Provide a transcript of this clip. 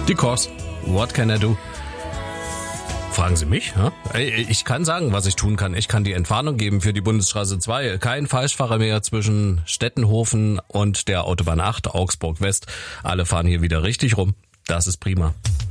Die Kors. What can I do? Fragen Sie mich? Ich kann sagen, was ich tun kann. Ich kann die Entwarnung geben für die Bundesstraße 2. Kein Falschfahrer mehr zwischen Stettenhofen und der Autobahn 8, Augsburg West. Alle fahren hier wieder richtig rum. Das ist prima.